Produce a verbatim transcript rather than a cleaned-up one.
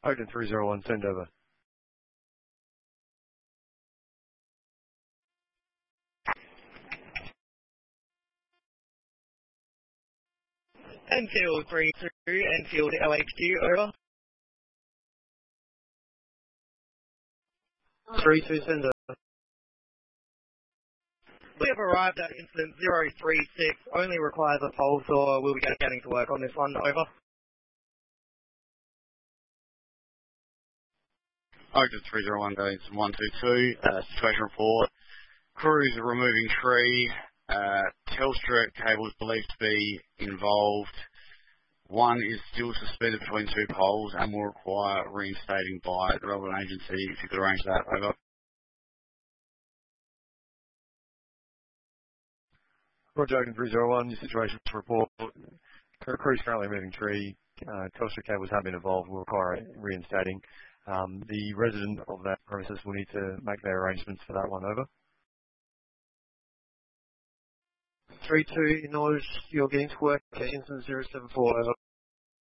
Ogden three zero one, send over. Enfield three two, Enfield L H Q, over. three two, send over. We have arrived at incident zero three six, only requires a pulse or we'll be getting to work on this one, over. Ogden three zero one going to one two two, uh, situation report. Crews are removing tree, uh, Telstra cables believed to be involved. One is still suspended between two poles and will require reinstating by the relevant agency. If you could arrange that, over. Roger, Ogden three zero one, your situation report. Crew's currently moving tree. Uh, Telstra cables have been involved, will require reinstating. Um, the resident of that premises will need to make their arrangements for that one, over. three two, acknowledge you're getting to work at incident zero seven four, over.